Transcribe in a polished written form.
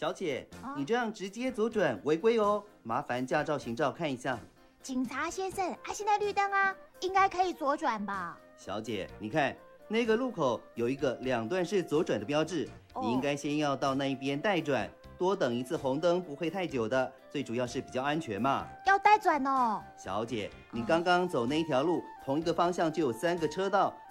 小姐，你这样直接左转违规哦，麻烦驾照、行照看一下。 警察先生，现在绿灯啊，应该可以左转吧？ 小姐，你看那个路口有一个2段式左转的标志，你应该先要到那一边带转，多等一次红灯不会太久的，最主要是比较安全嘛。 要带转哦。 小姐，你刚刚走那一条路，同一个方向就有3个车道，